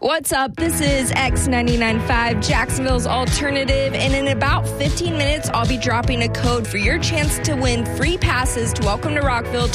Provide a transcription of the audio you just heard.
What's up? This is X99.5, Jacksonville's alternative, and in about 15 minutes, I'll be dropping a code for your chance to win free passes to Welcome to Rockville